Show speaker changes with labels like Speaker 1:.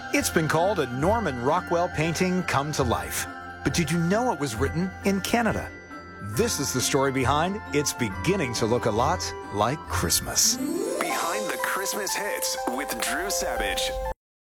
Speaker 1: It's been called a Norman Rockwell painting come to life. But did you know it was written in Canada? This is the story behind It's Beginning to Look a Lot Like Christmas.
Speaker 2: Behind the Christmas Hits with Drew Savage.